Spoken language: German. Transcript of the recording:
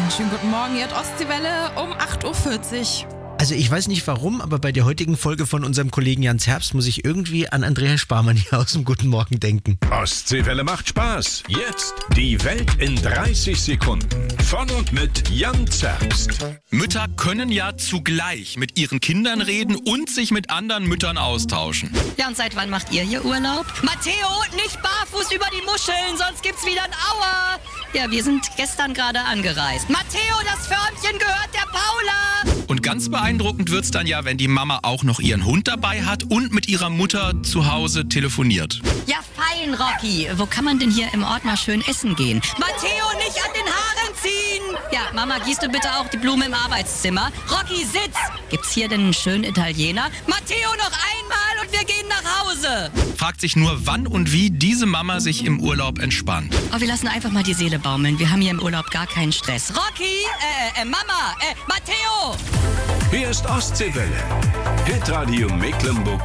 Schönen guten Morgen, ihr hört Ostseewelle um 8.40 Uhr. Also ich weiß nicht warum, aber bei der heutigen Folge von unserem Kollegen Jans Herbst muss ich irgendwie an Andreas Sparmann hier aus dem Guten Morgen denken. Ostseewelle macht Spaß. Jetzt die Welt in 30 Sekunden. Von und mit Jans Herbst. Mütter können ja zugleich mit ihren Kindern reden und sich mit anderen Müttern austauschen. Ja, und seit wann macht ihr hier Urlaub? Matteo, nicht barfuß über die Muscheln, sonst gibt's wieder ein Aua. Ja, wir sind gestern gerade angereist. Matteo, das Förmchen gehört der Paula. Und ganz beeindruckend wird's dann ja, wenn die Mama auch noch ihren Hund dabei hat und mit ihrer Mutter zu Hause telefoniert. Ja, fein, Rocky. Wo kann man denn hier im Ort mal schön essen gehen? Matteo, nicht an den Haaren ziehen. Ja, Mama, gießt du bitte auch die Blume im Arbeitszimmer? Rocky, sitz. Gibt's hier denn einen schönen Italiener? Matteo, noch einmal und wir gehen nach Hause. Fragt sich nur, wann und wie diese Mama sich im Urlaub entspannt. Oh, wir lassen einfach mal die Seele baumeln. Wir haben hier im Urlaub gar keinen Stress. Rocky, Mama, Matteo. Hier ist Ostseewelle. Hitradio Mecklenburg